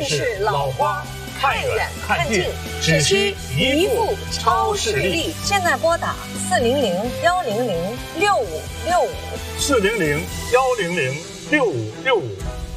近视老花，看远看近，只需一副超视力。 现在拨打 400-100-6565，400-100-6565。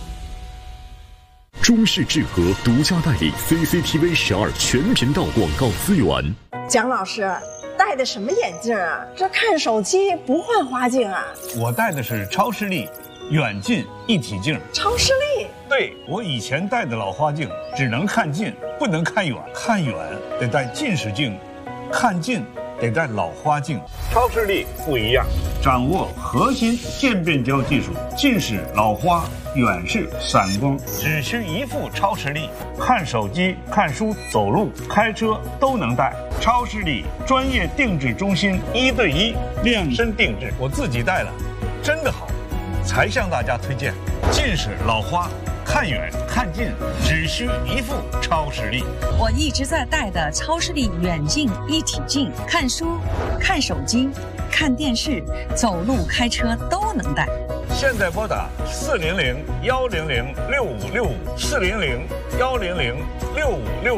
中视智和独家代理 CCTV 12全频道广告资源。 蒋老师戴的什么眼镜啊？这看手机不换花镜啊？ 我戴的是超视力远近一体镜。 超视力？ 对，我以前戴的老花镜只能看近，不能看远，看远得戴近视镜，看近得戴老花镜。 超视力不一样， 掌握核心渐变焦技术，近视、老花、远视、散光，只需一副超视力，看手机、看书、走路、开车都能戴。超视力专业定制中心，1对1量身定制，我自己戴了，真的好，才向大家推荐。近视、老花，看远看近只需一副超视力。 我一直在戴的超视力远近一体镜，看书、看手机、看电视、走路、开车都能戴。 现在拨打400-100-6565，400-100-6565。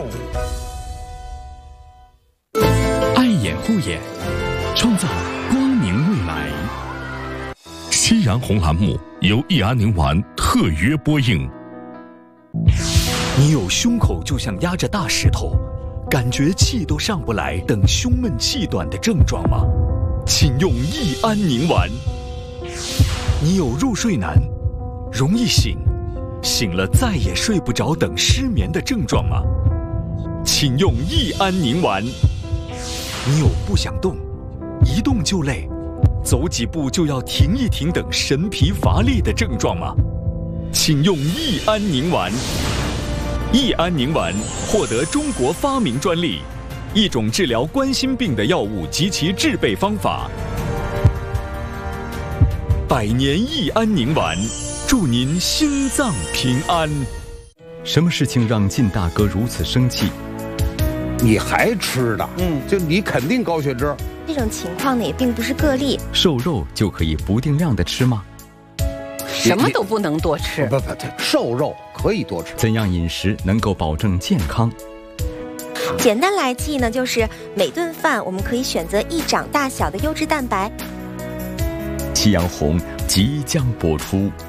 爱眼护眼，创造光明未来。夕阳红栏目由益安宁丸特约播映。 你有胸口就像压着大石头，感觉气都上不来，等胸闷气短的症状吗？请用益安宁丸。你有入睡难，容易醒，醒了再也睡不着等失眠的症状吗？请用益安宁丸。你有不想动，一动就累，走几步就要停一停等神疲乏力的症状吗？请用益安宁丸。益安宁丸获得中国发明专利，一种治疗冠心病的药物及其制备方法。100年益安宁丸，祝您心脏平安。 什么事情让靳大哥如此生气？ 你还吃的？就你肯定高血脂。 这种情况呢也并不是个例。 瘦肉就可以不定量的吃吗？ 什么都不能多吃。 不，瘦肉可以多吃。 怎样饮食能够保证健康？ 简单来记呢，就是每顿饭我们可以选择1掌大小的优质蛋白。 夕阳红即将播出。